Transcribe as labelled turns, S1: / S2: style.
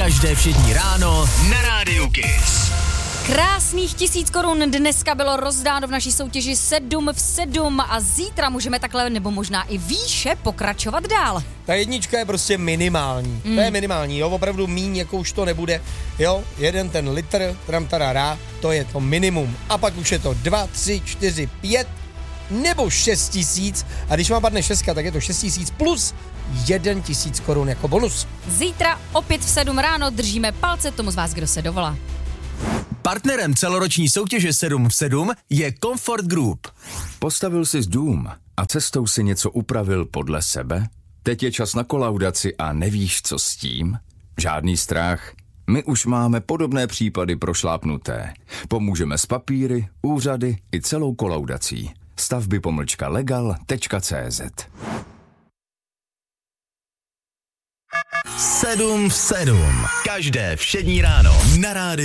S1: Každé všední ráno na Rádiu Kiss.
S2: Krásných 1000 korun dneska bylo rozdáno v naší soutěži 7 v 7 a zítra můžeme takhle nebo možná i výše pokračovat dál.
S3: Ta jednička je prostě minimální. To je minimální, jo, opravdu míň, jako už to nebude. Jo, jeden ten litr, tramtarará, to je to minimum. A pak už je to 2, 3, 4, 5 nebo 6 tisíc. A když vám padne 6, tak je to 6 tisíc plus 1 000 korun jako bonus.
S2: Zítra opět v 7 ráno držíme palce tomu z vás, kdo se dovolá.
S1: Partnerem celoroční soutěže 7 v 7 je Comfort Group.
S4: Postavil jsi dům a cestou si něco upravil podle sebe? Teď je čas na kolaudaci a nevíš, co s tím? Žádný strach. My už máme podobné případy prošlápnuté. Pomůžeme s papíry, úřady i celou kolaudací. Stavby-legal.cz
S1: 7 v 7. Každé všední ráno na Rádiu